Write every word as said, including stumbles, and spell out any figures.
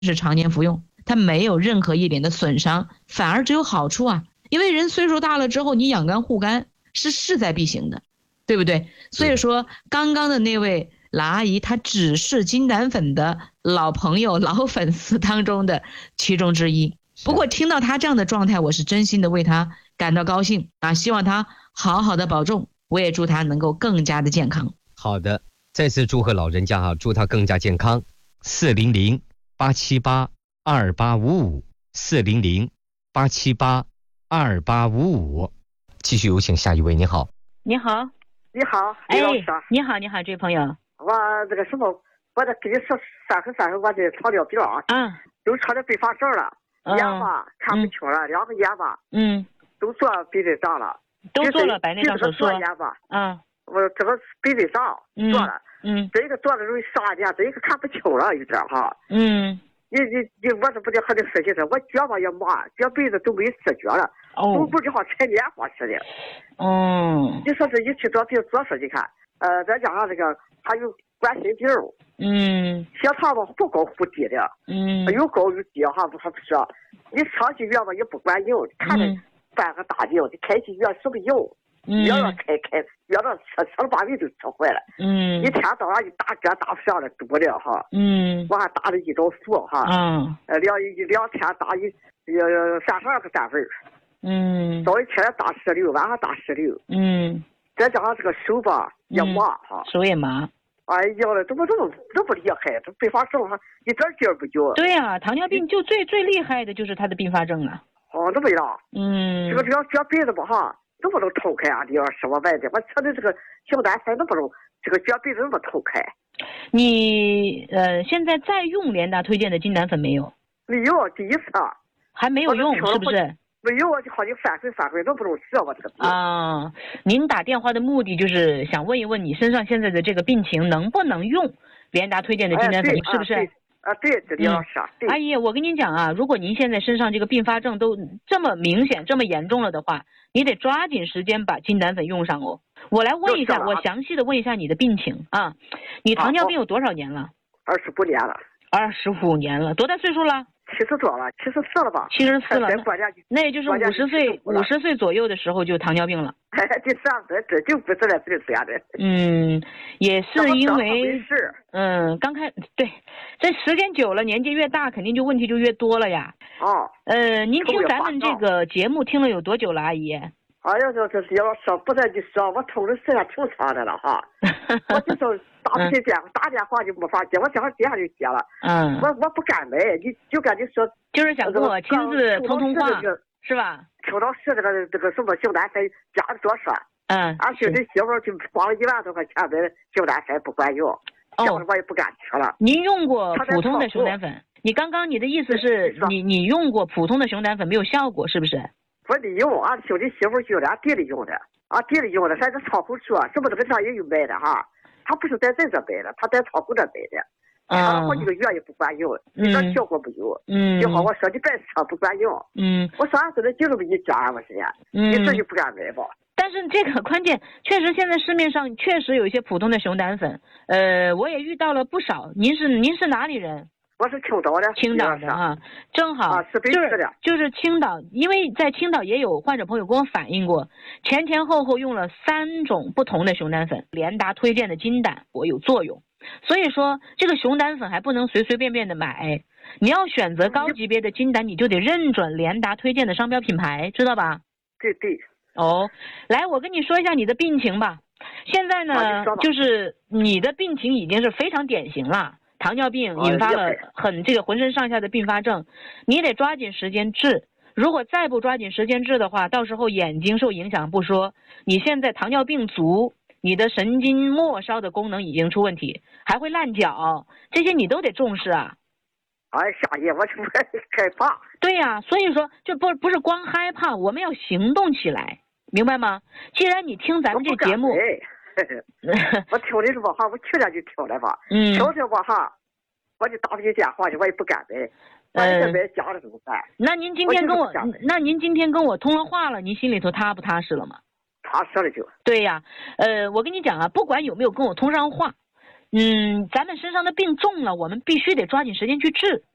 是常年服用，它没有任何一点的损伤，反而只有好处啊。因为人岁数大了之后，你养肝护肝是势在必行的，对不对？所以说刚刚的那位老阿姨，她只是金胆粉的老朋友、老粉丝当中的其中之一。不过听到她这样的状态，我是真心的为她感到高兴啊！希望她好好的保重，我也祝她能够更加的健康。 好的，再次祝贺老人家哈，祝她更加健康。四零零八七八二八五五，四零零八七八二八五五。继续有请下一位，你好。 你好。 你好，李老师。 哎、你好，你好，这位朋友。 我这个什么，我这跟你说三十三十，我的糖尿病啊， 嗯， 都查的并发症了， 嗯、 眼吧看不清了，嗯、两个眼吧， 嗯， 都做白内障了， 都做了白内障手术。 左眼吧， 嗯， 我这个白内障做了， 嗯， 这个做的容易傻眼，这个看不清了，有点哈， 嗯。 你你你，我这不得还得说起这，我脚吧也麻，脚背子都没知觉了， 哦， 都不知道踩棉花似的。 哦， 你说这一去做病做说，你看，呃，再加上这个还有冠心病， 嗯， 血糖吧忽高忽低的， 嗯， 有高有低哈，不还不是？你长期药吧也不管用，看着半个大病，你开起药什么用？药要开开，药到吃吃了把胃都吃坏了。 嗯， 一天到晚就打嗝打不上了，多的哈。 嗯， 我还打了一种素哈。 嗯。 呃，两一两天打一呃三十二个单位。 嗯。 早一起来打十六，晚上打十六。 嗯。 再加上这个手吧也麻哈。 手也麻。 哎呀了，怎么这么这么厉害？这并发症哈一点劲儿不就？ 对呀、啊，糖尿病就最最厉害的就是它的并发症啊。 哦，这么样。 嗯。 这个这样这样背的吧哈。能不能偷开啊？你要是我问的，我吃的这个熊胆粉能不能这个脚背子能不能偷开？ 你呃，现在在用联达推荐的金胆粉没有？ 没有，第一次还没有用，是不是？ 没有，我就好像翻回翻回，能不能治我这个病啊？您打电话的目的就是想问一问你身上现在的这个病情能不能用联达推荐的金胆粉， 哎、 是不是？ 啊，对，这李老师。 嗯、阿姨，我跟您讲啊，如果您现在身上这个并发症都这么明显、这么严重了的话，你得抓紧时间把金胆粉用上哦。我来问一下，我详细的问一下你的病情啊。你糖尿病有多少年了？ 二十五年了。 二十五年了，多大岁数了？ 七十多了，七十四了吧？ 七十四了，那也就是五十岁，五十岁左右的时候就糖尿病了。 第三次这就不是了，这这样的。 嗯，也是因为是嗯，刚开对，这时间久了，年纪越大，肯定就问题就越多了呀。 哦。 呃，您听咱们这个节目听了有多久了，阿姨？ 哎呀，这这要说不再就说，我听着时间挺长的了哈。我就说打不起电话，打电话就没法接，我电话接下就接了。 嗯。 我我不敢买，你就感觉说。 就是想跟我亲自通通话，是吧？ 听到是这个这个什么熊胆粉加的多说。 嗯。 俺兄弟媳妇就花了一万多块钱买熊胆粉不管用，这样我也不敢吃了。 您用过普通的熊胆粉？你刚刚你的意思是你你用过普通的熊胆粉没有效果，是不是？ 我得用，俺兄弟媳妇用的，俺弟弟用的，俺弟弟用的，还在仓库说，什么这个上也有卖的哈，他不是在咱这买的，他在仓库这买的，吃了好几个月也不管用，一点效果没有。嗯。就好我说你别吃不管用。 嗯。 我说俺这就这么一讲，我是呀，你这就不敢买吧？ 但是这个关键，确实现在市面上确实有一些普通的熊胆粉，呃，我也遇到了不少。您是您是哪里人？ 我是青岛的。 青岛的啊，正好、 啊、是北就是的， 就是青岛，因为在青岛也有患者朋友跟我反映过，前前后后用了三种不同的熊胆粉，联达推荐的金胆我有作用，所以说这个熊胆粉还不能随随便便的买，你要选择高级别的金胆，你就得认准联达推荐的商标品牌，知道吧？ 对对。 哦，来，我跟你说一下你的病情吧。现在呢，就是你的病情已经是非常典型了。糖尿病引发了很这个浑身上下的并发症，你得抓紧时间治。如果再不抓紧时间治的话，到时候眼睛受影响不说，你现在糖尿病足，你的神经末梢的功能已经出问题，还会烂脚，这些你都得重视啊。 哎，下夜我就害怕。 对呀、啊，所以说就不不是光害怕，我们要行动起来，明白吗？既然你听咱们这节目。 我听的是吧哈，我去年就听了吧， 嗯， 听着吧哈，我就打不起电话去，我也不敢买，万一买假了怎么办？ 那您今天跟我，那您今天跟我通了话了，您心里头踏不踏实了吗？ 踏实了就。 对呀，呃，我跟你讲啊，不管有没有跟我通上话，嗯，咱们身上的病重了，我们必须得抓紧时间去治。